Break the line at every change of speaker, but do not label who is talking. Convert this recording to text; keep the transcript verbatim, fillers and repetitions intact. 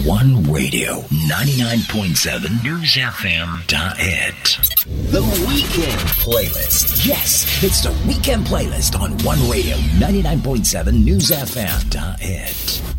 One Radio, ninety-nine point seven News F M dot it. The Weekend Playlist. Yes, it's the Weekend Playlist on One Radio, ninety-nine point seven News F M dot it.